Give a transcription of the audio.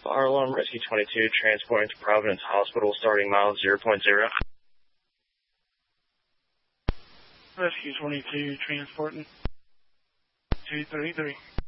Fire alarm, Rescue 22, transporting to Providence Hospital, starting miles 0.0. Rescue 22, transporting 233.